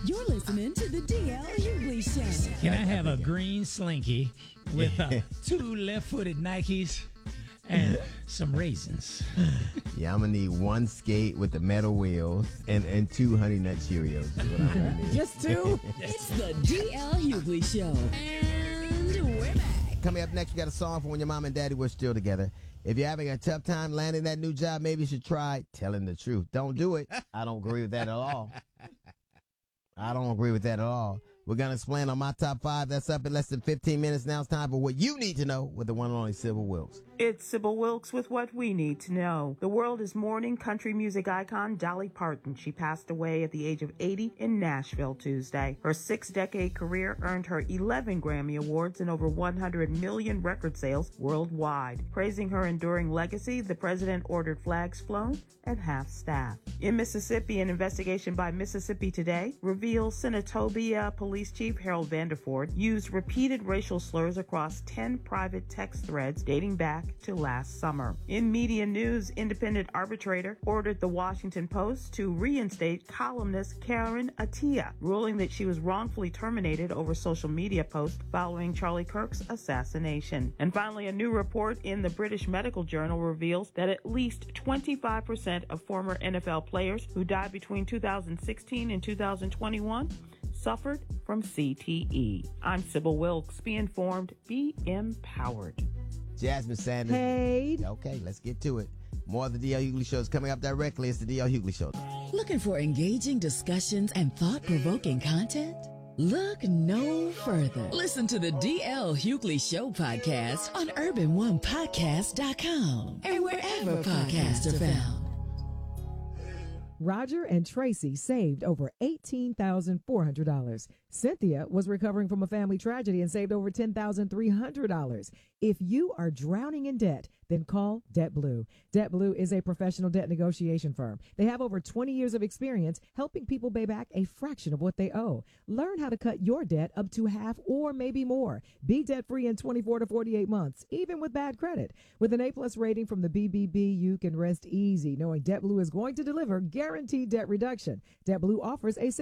You're listening to the DL Hughley Show. Can I have a green slinky with 2 left-footed Nikes and some raisins? Yeah, I'm gonna need 1 skate with the metal wheels and 2 Honey Nut Cheerios. Is what I'm gonna need. Just 2? It's the DL Hughley Show. And we're back. Coming up next, we got a song for when your mom and daddy were still together. If you're having a tough time landing that new job, maybe you should try telling the truth. Don't do it. I don't agree with that at all. I don't agree with that at all. We're going to explain on my top 5. That's up in less than 15 minutes. Now it's time for what you need to know with the one and only Sybil Wilkes. It's Sybil Wilkes with what we need to know. The world is mourning country music icon Dolly Parton. She passed away at the age of 80 in Nashville Tuesday. Her 6-decade career earned her 11 Grammy Awards and over 100 million record sales worldwide. Praising her enduring legacy, the president ordered flags flown at half staff. In Mississippi, an investigation by Mississippi Today reveals Senatobia Police Chief Harold Vanderford used repeated racial slurs across 10 private text threads dating back to last summer. In media news, independent arbitrator ordered the Washington Post to reinstate columnist Karen Attiah, ruling that she was wrongfully terminated over social media posts following Charlie Kirk's assassination. And finally, a new report in the British Medical Journal reveals that at least 25% of former NFL players who died between 2016 and 2021 suffered from CTE. I'm Sybil Wilkes. Be informed, be empowered. Jasmine Sanders. Hey. Okay, let's get to it. More of the D.L. Hughley Show is coming up directly. It's the D.L. Hughley Show. Looking for engaging discussions and thought-provoking content? Look no further. Listen to the DL Hughley Show podcast on UrbanOnePodcast.com and wherever podcasts are found. Roger and Tracy saved over $18,400. Cynthia was recovering from a family tragedy and saved over $10,300. If you are drowning in debt, then call Debt Blue. Debt Blue is a professional debt negotiation firm. They have over 20 years of experience helping people pay back a fraction of what they owe. Learn how to cut your debt up to half or maybe more. Be debt-free in 24 to 48 months, even with bad credit. With an A-plus rating from the BBB, you can rest easy knowing Debt Blue is going to deliver guaranteed debt reduction. Debt Blue offers a